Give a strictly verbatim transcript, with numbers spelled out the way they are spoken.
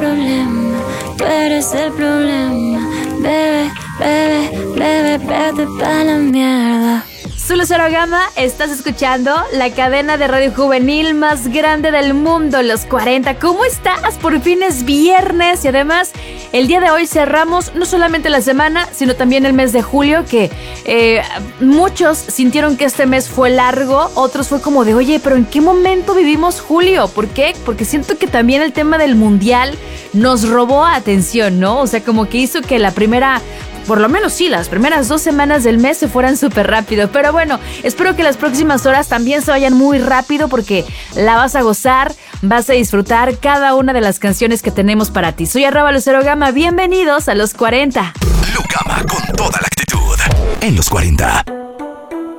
problema, tú eres el problema. Bebe, bebe, bebe, vete pa' la mierda. Zulo Cero Gama, estás escuchando la cadena de radio juvenil más grande del mundo, Los cuarenta. ¿Cómo estás? Por fin es viernes y además el día de hoy cerramos no solamente la semana, sino también el mes de julio, que eh, muchos sintieron que este mes fue largo, otros fue como de, oye, pero ¿en qué momento vivimos julio? ¿Por qué? Porque siento que también el tema del mundial nos robó atención, ¿no? O sea, como que hizo que la primera... Por lo menos sí, las primeras dos semanas del mes se fueran súper rápido. Pero bueno, espero que las próximas horas también se vayan muy rápido porque la vas a gozar, vas a disfrutar cada una de las canciones que tenemos para ti. Soy arroba Lucero Gama, bienvenidos a Los cuarenta. Lu Gama con toda la actitud en Los cuarenta.